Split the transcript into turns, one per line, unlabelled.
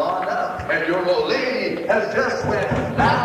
on up. And your old lady has just went live.